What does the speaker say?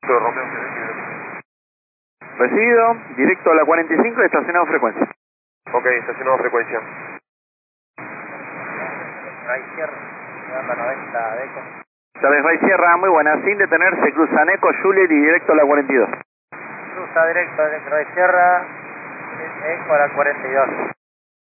Romeo, Recibido, directo a la 45, estacionado frecuencia. ok, estacionado frecuencia. Ray Sierra, llegando a 90 Deco. Chávez Ray Sierra, muy buena, sin detenerse, cruza Neco, Juliet y directo a la 42. Cruza directo de Ray Sierra, Eco a la 42.